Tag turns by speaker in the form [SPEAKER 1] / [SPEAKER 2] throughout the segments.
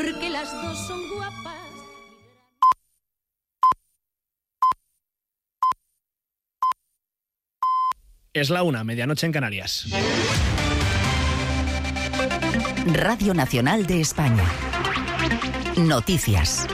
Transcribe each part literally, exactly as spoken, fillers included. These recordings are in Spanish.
[SPEAKER 1] porque las dos son guapas.
[SPEAKER 2] Es la una, medianoche en Canarias.
[SPEAKER 3] Radio Nacional de España. Noticias.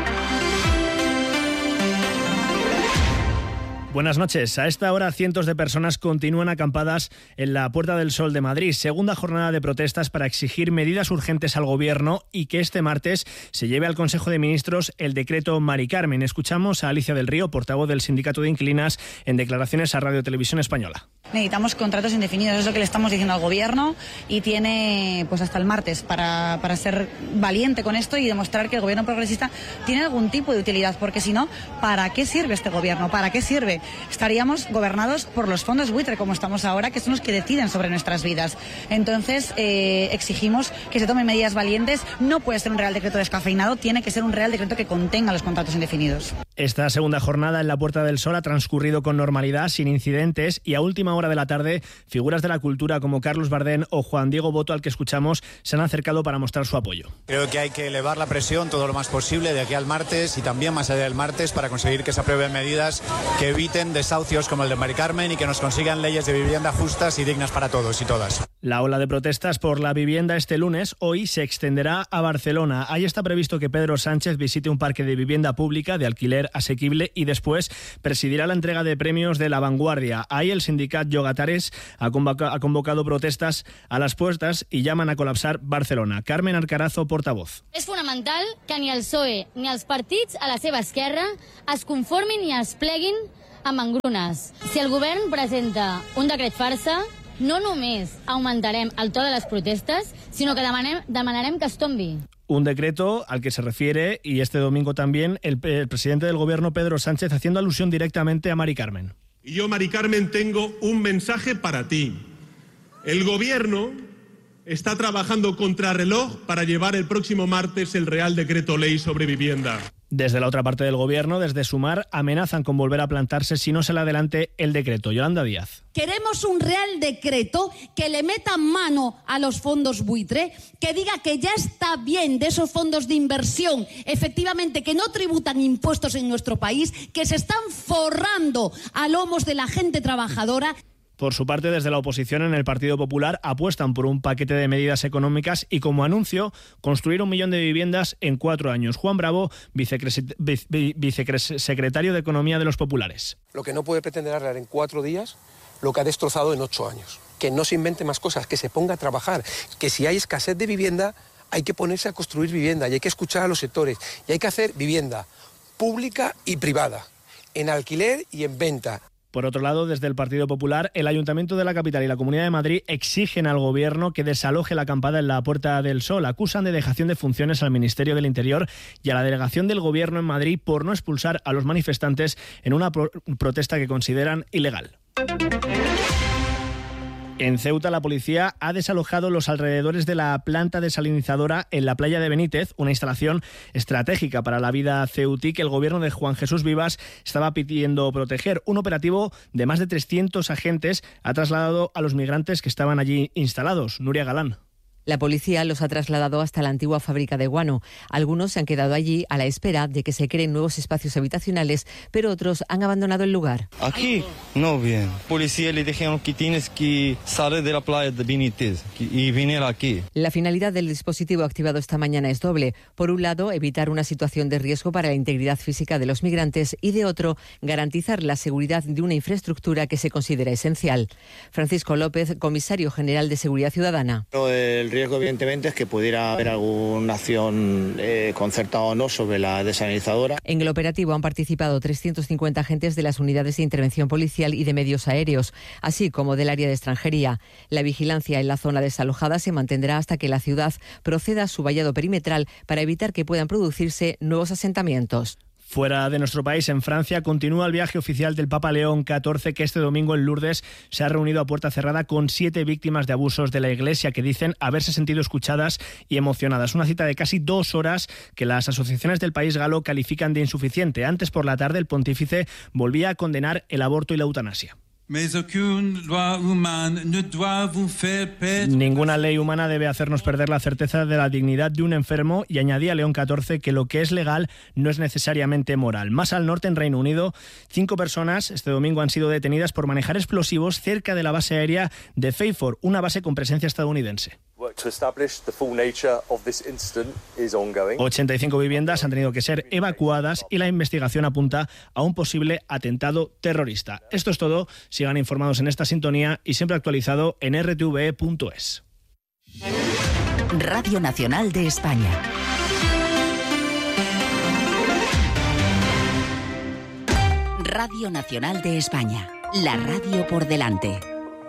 [SPEAKER 2] Buenas noches. A esta hora cientos de personas continúan acampadas en la Puerta del Sol de Madrid. Segunda jornada de protestas para exigir medidas urgentes al Gobierno y que este martes se lleve al Consejo de Ministros el decreto Mari Carmen. Escuchamos a Alicia del Río, portavoz del Sindicato de Inquilinas, en declaraciones a Radio Televisión Española.
[SPEAKER 4] Necesitamos contratos indefinidos, es lo que le estamos diciendo al Gobierno, y tiene pues hasta el martes para, para ser valiente con esto y demostrar que el Gobierno progresista tiene algún tipo de utilidad, porque si no, ¿para qué sirve este Gobierno? ¿Para qué sirve? Estaríamos gobernados por los fondos buitre, como estamos ahora, que son los que deciden sobre nuestras vidas. Entonces, eh, exigimos que se tomen medidas valientes. No puede ser un Real Decreto descafeinado, tiene que ser un Real Decreto que contenga los contratos indefinidos.
[SPEAKER 2] Esta segunda jornada en la Puerta del Sol ha transcurrido con normalidad, sin incidentes, y a última hora de la tarde, figuras de la cultura como Carlos Bardén o Juan Diego Boto, al que escuchamos, se han acercado para mostrar su apoyo.
[SPEAKER 5] Creo que hay que elevar la presión todo lo más posible de aquí al martes y también más allá del martes para conseguir que se aprueben medidas que eviten desahucios como el de Mari Carmen y que nos consigan leyes de vivienda justas y dignas para todos y todas.
[SPEAKER 2] La ola de protestas por la vivienda este lunes, hoy, se extenderá a Barcelona. Ahí está previsto que Pedro Sánchez visite un parque de vivienda pública de alquiler asequible y después presidirá la entrega de premios de La Vanguardia. Ahí el sindicat Llogatares ha convocado, ha convocado protestas a las puertas y llaman a colapsar Barcelona. Carmen Arcarazo, portavoz.
[SPEAKER 6] És fonamental que ni el P S O E ni els partits a la seva esquerra es conformin i es pleguin amb engrunes. Si el govern presenta un decret farsa, no només augmentarem el to de les protestes, sinó que demanem, demanarem que es tombi.
[SPEAKER 2] Un decreto al que se refiere, y este domingo también, el, el presidente del Gobierno, Pedro Sánchez, haciendo alusión directamente a Mari Carmen.
[SPEAKER 7] Y yo, Mari Carmen, tengo un mensaje para ti. El Gobierno está trabajando contrarreloj para llevar el próximo martes el Real Decreto Ley sobre vivienda.
[SPEAKER 2] Desde la otra parte del Gobierno, desde Sumar, amenazan con volver a plantarse si no se le adelante el decreto. Yolanda Díaz.
[SPEAKER 8] Queremos un Real Decreto que le meta mano a los fondos buitre, que diga que ya está bien de esos fondos de inversión, efectivamente, que no tributan impuestos en nuestro país, que se están forrando a lomos de la gente trabajadora.
[SPEAKER 2] Por su parte, desde la oposición en el Partido Popular apuestan por un paquete de medidas económicas y, como anuncio, construir un millón de viviendas en cuatro años. Juan Bravo, vicesecretario de Economía de los Populares.
[SPEAKER 9] Lo que no puede pretender arreglar en cuatro días lo que ha destrozado en ocho años. Que no se invente más cosas, que se ponga a trabajar, que si hay escasez de vivienda hay que ponerse a construir vivienda y hay que escuchar a los sectores y hay que hacer vivienda pública y privada, en alquiler y en venta.
[SPEAKER 2] Por otro lado, desde el Partido Popular, el Ayuntamiento de la capital y la Comunidad de Madrid exigen al Gobierno que desaloje la acampada en la Puerta del Sol. Acusan de dejación de funciones al Ministerio del Interior y a la delegación del Gobierno en Madrid por no expulsar a los manifestantes en una pro- protesta que consideran ilegal. En Ceuta, la policía ha desalojado los alrededores de la planta desalinizadora en la playa de Benítez, una instalación estratégica para la vida ceutí que el gobierno de Juan Jesús Vivas estaba pidiendo proteger. Un operativo de más de trescientos agentes ha trasladado a los migrantes que estaban allí instalados. Nuria Galán.
[SPEAKER 10] La policía los ha trasladado hasta la antigua fábrica de guano. Algunos se han quedado allí a la espera de que se creen nuevos espacios habitacionales, pero otros han abandonado el lugar.
[SPEAKER 11] Aquí no bien. Policía le dijeron que tienes que salir de la playa de Benítez y venir aquí.
[SPEAKER 10] La finalidad del dispositivo activado esta mañana es doble. Por un lado, evitar una situación de riesgo para la integridad física de los migrantes y, de otro, garantizar la seguridad de una infraestructura que se considera esencial. Francisco López, comisario general de Seguridad Ciudadana.
[SPEAKER 12] El riesgo, evidentemente, es que pudiera haber alguna acción eh, concertada o no sobre la desalinizadora.
[SPEAKER 10] En el operativo han participado trescientos cincuenta agentes de las unidades de intervención policial y de medios aéreos, así como del área de extranjería. La vigilancia en la zona desalojada se mantendrá hasta que la ciudad proceda a su vallado perimetral para evitar que puedan producirse nuevos asentamientos.
[SPEAKER 2] Fuera de nuestro país, en Francia, continúa el viaje oficial del Papa León catorce, que este domingo en Lourdes se ha reunido a puerta cerrada con siete víctimas de abusos de la Iglesia que dicen haberse sentido escuchadas y emocionadas. Una cita de casi dos horas que las asociaciones del país galo califican de insuficiente. Antes por la tarde, el pontífice volvía a condenar el aborto y la eutanasia. Ninguna ley humana debe hacernos perder la certeza de la dignidad de un enfermo, y añadía León catorce que lo que es legal no es necesariamente moral. Más al norte, en Reino Unido, cinco personas este domingo han sido detenidas por manejar explosivos cerca de la base aérea de Fairford, una base con presencia estadounidense. ochenta y cinco viviendas han tenido que ser evacuadas y la investigación apunta a un posible atentado terrorista. Esto es todo. Sigan informados en esta sintonía y siempre actualizado en r t v e punto es.
[SPEAKER 3] Radio Nacional de España. Radio Nacional de España. La radio por delante.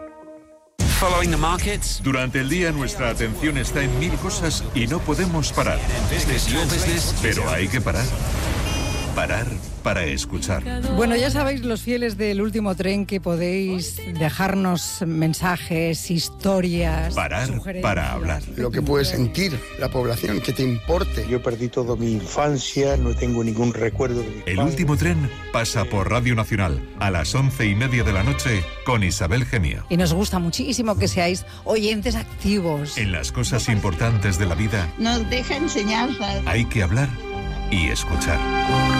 [SPEAKER 13] Durante el día nuestra atención está en mil cosas y no podemos parar. Pero hay que parar. Parar para escuchar.
[SPEAKER 14] Bueno, ya sabéis, los fieles del Último Tren, que podéis dejarnos mensajes, historias.
[SPEAKER 13] Parar para hablar.
[SPEAKER 15] Lo que puede sentir la población, que te importe.
[SPEAKER 12] Yo perdí toda mi infancia, no tengo ningún recuerdo de mi
[SPEAKER 13] El Último Tren pasa por Radio Nacional a las once y media de la noche con Isabel Gemio.
[SPEAKER 14] Y nos gusta muchísimo que seáis oyentes activos.
[SPEAKER 13] En las cosas importantes de la vida
[SPEAKER 16] nos deja enseñanzas.
[SPEAKER 13] Hay que hablar y escuchar.